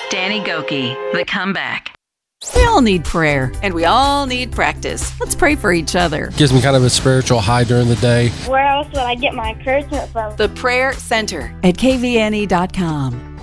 Danny Gokey, The Comeback. We all need prayer, and we all need practice. Let's pray for each other. Gives me kind of a spiritual high during the day. Where else would I get my encouragement from? The Prayer Center at kvne.com.